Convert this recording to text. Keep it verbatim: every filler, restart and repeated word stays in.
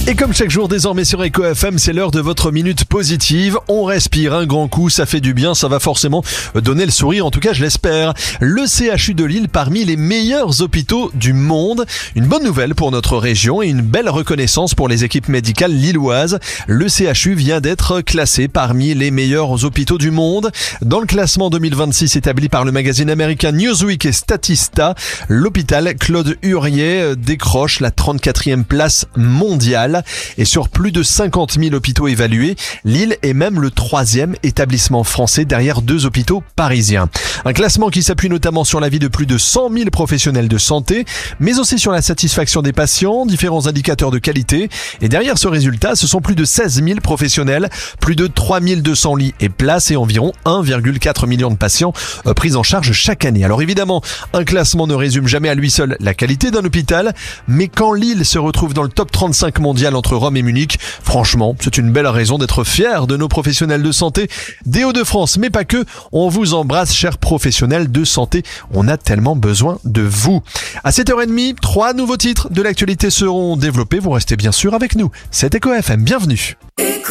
Et comme chaque jour désormais sur Eco F M, c'est l'heure de votre minute positive. On respire un grand coup, ça fait du bien, ça va forcément donner le sourire, en tout cas je l'espère. Le C H U de Lille parmi les meilleurs hôpitaux du monde. Une bonne nouvelle pour notre région et une belle reconnaissance pour les équipes médicales lilloises. Le C H U vient d'être classé parmi les meilleurs hôpitaux du monde. Dans le classement deux mille vingt-six établi par le magazine américain Newsweek et Statista, l'hôpital Claude Hurier décroche la trente-quatrième place mondiale. Et sur plus de cinquante mille hôpitaux évalués, Lille est même le troisième établissement français derrière deux hôpitaux parisiens. Un classement qui s'appuie notamment sur l'avis de plus de cent mille professionnels de santé, mais aussi sur la satisfaction des patients, différents indicateurs de qualité. Et derrière ce résultat, ce sont plus de seize mille professionnels, plus de trois mille deux cents lits et places et environ un virgule quatre million de patients pris en charge chaque année. Alors évidemment, un classement ne résume jamais à lui seul la qualité d'un hôpital, mais quand Lille se retrouve dans le top trente-cinq mondial entre Rome et Munich, franchement, c'est une belle raison d'être fier de nos professionnels de santé des Hauts-de-France, mais pas que. On vous embrasse, chers professionnels de santé. On a tellement besoin de vous. À sept heures trente, trois nouveaux titres de l'actualité seront développés. Vous restez bien sûr avec nous. C'est Eco F M. Bienvenue.